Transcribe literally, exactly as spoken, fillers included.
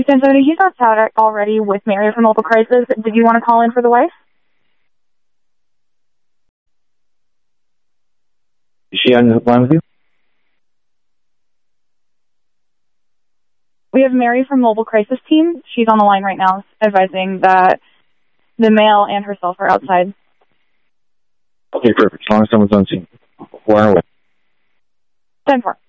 Since I know he's outside already with Mary from Mobile Crisis, did you want to call in for the wife? Is she on the line with you? We have Mary from Mobile Crisis Team. She's on the line right now advising that the male and herself are outside. Okay, perfect. As long as someone's on scene. Where are we? ten four.